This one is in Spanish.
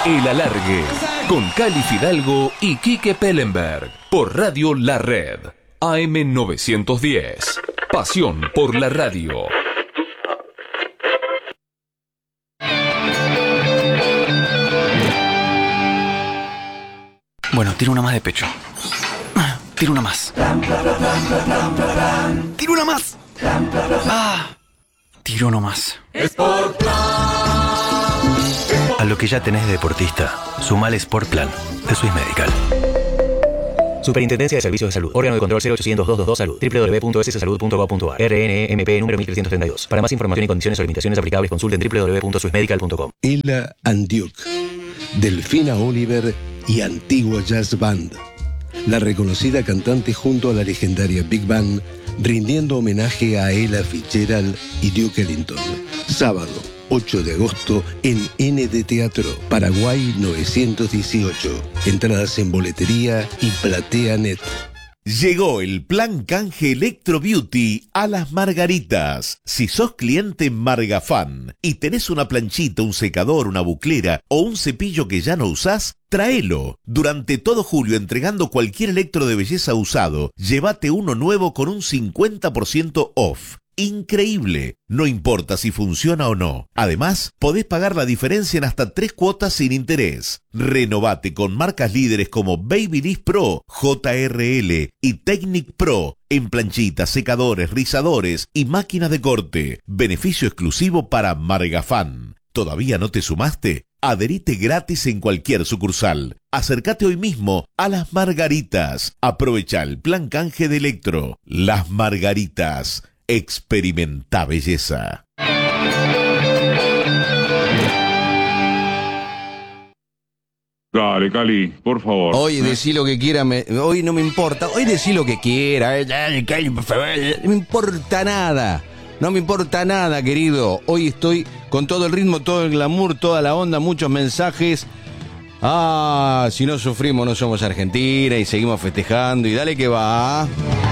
El Alargue, con Cali Fidalgo y Quique Pellenberg, por Radio La Red, AM 910. Pasión por la radio. Bueno, tiro una más de pecho. Tiro una más. Tiro una más. Tiro no más. A lo que ya tenés de deportista, sumale Sport Plan de Swiss Medical. Superintendencia de Servicios de Salud. Órgano de control 0800-222 Salud. www.sssalud.gov.ar. RNMP número 1332. Para más información y condiciones o limitaciones aplicables, consulten www.swissmedical.com. Ella Andiuk, Delfina Oliver y Antigua Jazz Band. La reconocida cantante junto a la legendaria Big Band, rindiendo homenaje a Ella Fitzgerald y Duke Ellington. Sábado, 8 de agosto, en ND Teatro, Paraguay 918. Entradas en boletería y PlateaNet. Llegó el plan canje Electro Beauty a Las Margaritas. Si sos cliente Margafan y tenés una planchita, un secador, una buclera o un cepillo que ya no usás, tráelo. Durante todo julio, entregando cualquier electro de belleza usado, llévate uno nuevo con un 50% off. Increíble, no importa si funciona o no. Además, podés pagar la diferencia en hasta 3 cuotas sin interés. Renovate con marcas líderes como Babyliss Pro, JRL y Technic Pro en planchitas, secadores, rizadores y máquinas de corte. Beneficio exclusivo para Margafan. ¿Todavía no te sumaste? Adherite gratis en cualquier sucursal. Acércate hoy mismo a Las Margaritas. Aprovecha el plan canje de Electro. Las Margaritas. Experimenta belleza. Dale, Cali, por favor. Hoy decí lo que quiera, hoy no me importa. Hoy decí lo que quiera. Dale, Cali, por favor. No me importa nada. No me importa nada, querido. Hoy estoy con todo el ritmo, todo el glamour, toda la onda, muchos mensajes. Si no sufrimos no somos Argentina y seguimos festejando y dale que va.